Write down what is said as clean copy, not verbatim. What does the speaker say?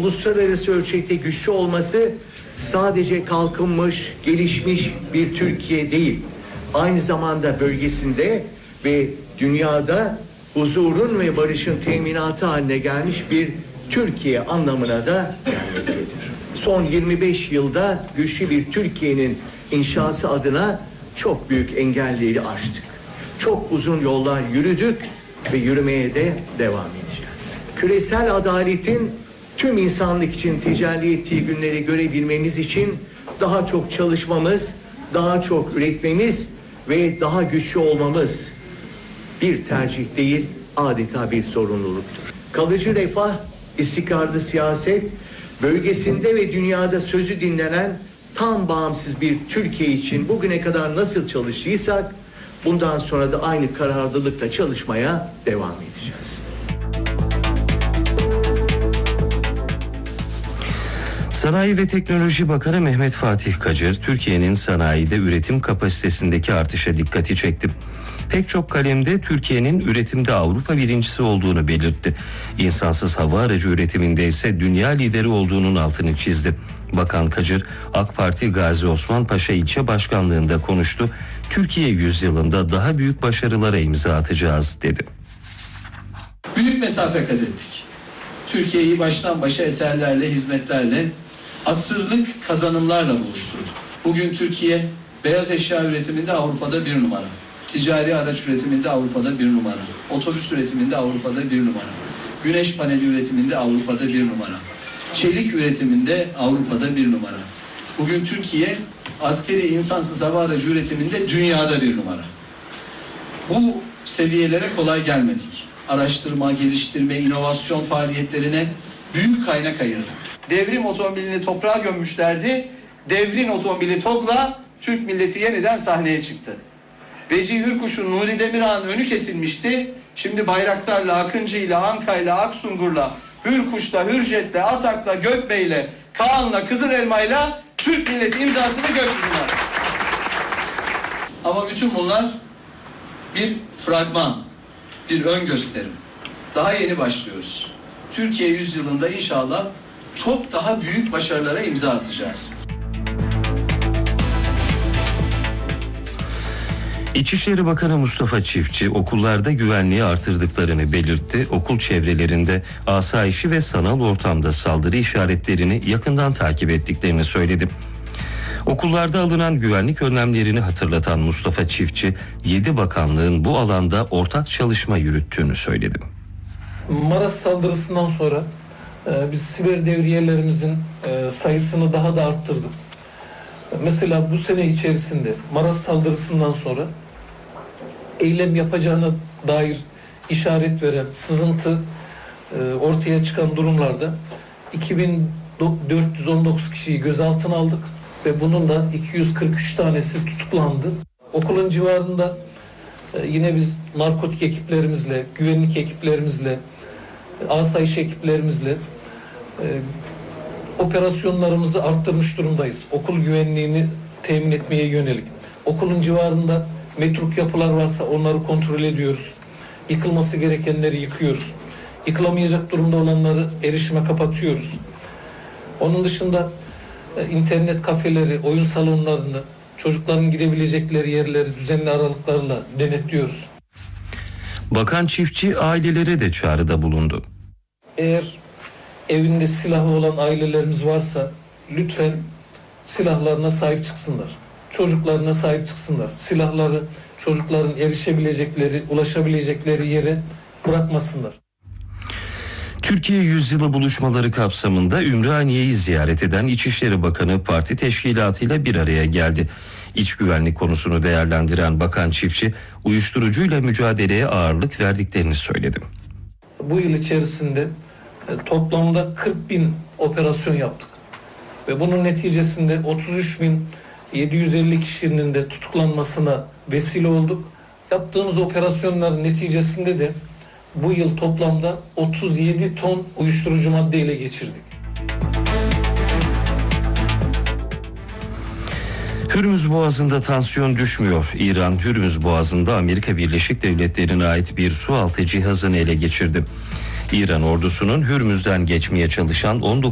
uluslararası ölçekte güçlü olması sadece kalkınmış, gelişmiş bir Türkiye değil, aynı zamanda bölgesinde ve dünyada huzurun ve barışın teminatı haline gelmiş bir Türkiye anlamına da gelmektedir. Son 25 yılda güçlü bir Türkiye'nin inşası adına çok büyük engelleri aştık. Çok uzun yollar yürüdük ve yürümeye de devam edeceğiz. Küresel adaletin tüm insanlık için tecelli ettiği günleri görebilmemiz için daha çok çalışmamız, daha çok üretmemiz ve daha güçlü olmamız bir tercih değil, adeta bir sorumluluktur. Kalıcı refah, istikrarlı siyaset, bölgesinde ve dünyada sözü dinlenen tam bağımsız bir Türkiye için bugüne kadar nasıl çalıştıysak bundan sonra da aynı kararlılıkla çalışmaya devam edeceğiz. Sanayi ve Teknoloji Bakanı Mehmet Fatih Kacır, Türkiye'nin sanayide üretim kapasitesindeki artışa dikkati çekti. Pek çok kalemde Türkiye'nin üretimde Avrupa birincisi olduğunu belirtti. İnsansız hava aracı üretiminde ise dünya lideri olduğunun altını çizdi. Bakan Kacır, AK Parti Gazi Osman Paşa ilçe başkanlığında konuştu. Türkiye yüzyılında daha büyük başarılara imza atacağız dedi. Büyük mesafe kat ettik. Türkiye'yi baştan başa eserlerle, hizmetlerle, asırlık kazanımlarla buluşturduk. Bugün Türkiye beyaz eşya üretiminde Avrupa'da 1 numara. Ticari araç üretiminde Avrupa'da 1 numara. Otobüs üretiminde Avrupa'da 1 numara. Güneş paneli üretiminde Avrupa'da 1 numara. Çelik üretiminde Avrupa'da 1 numara. Bugün Türkiye askeri insansız hava aracı üretiminde dünyada 1 numara. Bu seviyelere kolay gelmedik. Araştırma, geliştirme, inovasyon faaliyetlerine büyük kaynak ayırdık. Devrim otomobilini toprağa gömmüşlerdi. Devrin otomobili TOG'la Türk milleti yeniden sahneye çıktı. Vecihi Hürkuş'un, Nuri Demirağ'ın önü kesilmişti. Şimdi Bayraktar'la, Akıncı'yla, Anka'yla, Aksungur'la, Hürkuş'la, Hürjet'le, Atak'la, Gökbey'le, Kaan'la, Kızılelma'yla Türk milleti imzasını gökyüzüne attı. Ama bütün bunlar bir fragman, bir ön gösterim. Daha yeni başlıyoruz. Türkiye yüzyılında inşallah çok daha büyük başarılara imza atacağız. İçişleri Bakanı Mustafa Çiftçi okullarda güvenliği artırdıklarını belirtti. Okul çevrelerinde asayişi ve sanal ortamda saldırı işaretlerini yakından takip ettiklerini söyledi. Okullarda alınan güvenlik önlemlerini hatırlatan Mustafa Çiftçi, 7 bakanlığın bu alanda ortak çalışma yürüttüğünü söyledi. Maraş saldırısından sonra biz siber devriyelerimizin sayısını daha da arttırdık. Mesela bu sene içerisinde Maraş saldırısından sonra eylem yapacağına dair işaret veren, sızıntı ortaya çıkan durumlarda 2419 kişiyi gözaltına aldık ve bunun da 243 tanesi tutuklandı. Okulun civarında yine biz narkotik ekiplerimizle, güvenlik ekiplerimizle, asayiş ekiplerimizle operasyonlarımızı arttırmış durumdayız. Okul güvenliğini temin etmeye yönelik. Okulun civarında metruk yapılar varsa onları kontrol ediyoruz. Yıkılması gerekenleri yıkıyoruz. Yıkılamayacak durumda olanları erişime kapatıyoruz. Onun dışında internet kafeleri, oyun salonlarını, çocukların gidebilecekleri yerleri düzenli aralıklarla denetliyoruz. Bakan Çiftçi ailelere de çağrıda bulundu. Eğer evinde silahı olan ailelerimiz varsa lütfen silahlarına sahip çıksınlar. Çocuklarına sahip çıksınlar. Silahları çocukların erişebilecekleri, ulaşabilecekleri yere bırakmasınlar. Türkiye Yüzyılı buluşmaları kapsamında Ümraniye'yi ziyaret eden İçişleri Bakanı parti teşkilatıyla bir araya geldi. İç güvenlik konusunu değerlendiren Bakan Çiftçi, uyuşturucuyla mücadeleye ağırlık verdiklerini söyledi. Bu yıl içerisinde toplamda 40.000 operasyon yaptık. Ve bunun neticesinde 33.750 kişinin de tutuklanmasına vesile olduk. Yaptığımız operasyonların neticesinde de bu yıl toplamda 37 ton uyuşturucu madde ele geçirdik. Hürmüz Boğazı'nda tansiyon düşmüyor. İran, Hürmüz Boğazı'nda Amerika Birleşik Devletleri'ne ait bir sualtı cihazını ele geçirdi. İran ordusunun Hürmüz'den geçmeye çalışan 19